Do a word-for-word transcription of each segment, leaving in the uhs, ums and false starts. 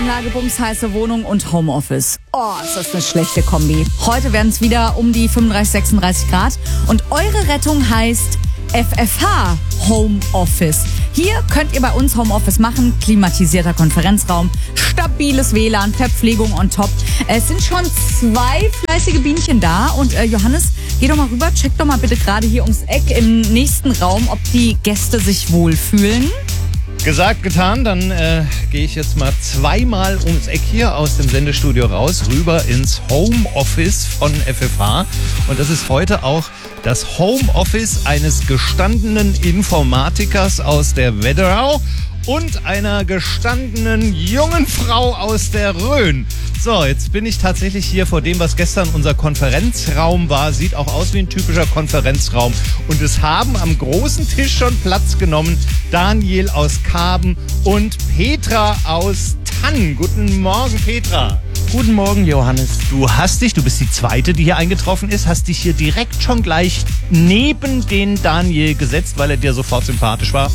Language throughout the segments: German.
Klimaanlage, bumsheiße Wohnung und Homeoffice. Oh, ist das eine schlechte Kombi. Heute werden es wieder um die fünfunddreißig, sechsunddreißig Grad. Und eure Rettung heißt F F H Homeoffice. Hier könnt ihr bei uns Homeoffice machen. Klimatisierter Konferenzraum, stabiles W L A N, Verpflegung on top. Es sind schon zwei fleißige Bienchen da. Und äh, Johannes, geh doch mal rüber, check doch mal bitte gerade hier ums Eck im nächsten Raum, ob die Gäste sich wohlfühlen. Gesagt, getan, dann äh, gehe ich jetzt mal zweimal ums Eck hier aus dem Sendestudio raus, rüber ins Homeoffice von F F H. Und das ist heute auch das Homeoffice eines gestandenen Informatikers aus der Wetterau und einer gestandenen jungen Frau aus der Rhön. So, jetzt bin ich tatsächlich hier vor dem, was gestern unser Konferenzraum war. Sieht auch aus wie ein typischer Konferenzraum. Und es haben am großen Tisch schon Platz genommen Daniel aus Karben und Petra aus Tann. Guten Morgen, Petra. Guten Morgen, Johannes. Du hast dich, du bist die Zweite, die hier eingetroffen ist, hast dich hier direkt schon gleich neben den Daniel gesetzt, weil er dir sofort sympathisch war.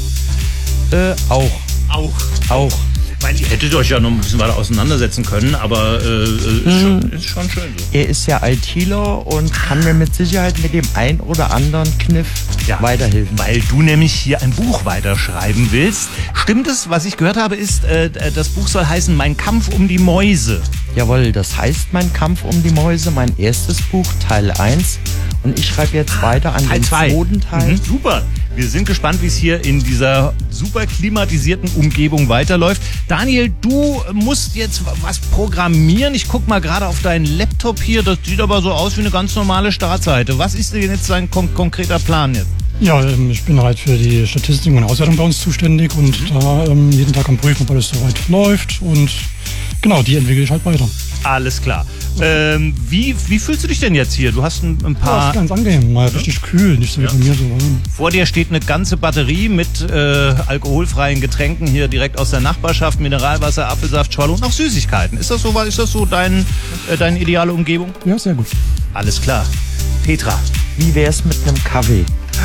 Äh, auch. Auch. Auch. Ich meine, ihr hättet euch ja noch ein bisschen weiter auseinandersetzen können, aber äh, ist, hm. schon, ist schon schön so. Er ist ja ITler und kann mir mit Sicherheit mit dem ein oder anderen Kniff ja, weiterhelfen. Weil du nämlich hier ein Buch weiterschreiben willst. Stimmt es, was ich gehört habe, ist, äh, das Buch soll heißen Mein Kampf um die Mäuse. Jawohl, das heißt Mein Kampf um die Mäuse, mein erstes Buch, Teil eins. Und ich schreibe jetzt ah, weiter an den zweiten Teil. Mhm, super. Wir sind gespannt, wie es hier in dieser super klimatisierten Umgebung weiterläuft. Daniel, du musst jetzt was programmieren. Ich guck mal gerade auf deinen Laptop hier. Das sieht aber so aus wie eine ganz normale Startseite. Was ist denn jetzt dein kon- konkreter Plan jetzt? Ja, ich bin halt für die Statistik und Auswertung bei uns zuständig und mhm. da ähm, jeden Tag am Prüfen, ob alles soweit läuft. Und genau, die entwickle ich halt weiter. Alles klar. Ähm, wie, wie fühlst du dich denn jetzt hier? Du hast ein, ein paar... Ja, ist ganz angenehm, mal richtig kühl, nicht so wie ja. bei mir so. Vor dir steht eine ganze Batterie mit äh, alkoholfreien Getränken hier direkt aus der Nachbarschaft, Mineralwasser, Apfelsaft, Schorle und auch Süßigkeiten. Ist das so, ist das so dein, äh, deine ideale Umgebung? Ja, sehr gut. Alles klar. Petra. Wie wär's mit einem Kaffee?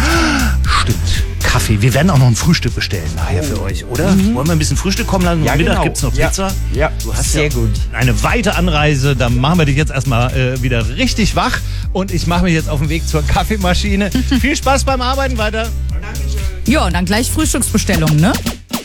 Stimmt. Kaffee. Wir werden auch noch ein Frühstück bestellen nachher für euch, oder? Mhm. Wollen wir ein bisschen Frühstück kommen lassen? Ja, Am Mittag genau. gibt's noch Pizza. Ja, ja. Du hast sehr ja gut. Eine weite Anreise. Da machen wir dich jetzt erstmal äh, wieder richtig wach. Und ich mache mich jetzt auf den Weg zur Kaffeemaschine. Viel Spaß beim Arbeiten weiter. Ja, und dann gleich Frühstücksbestellung, ne?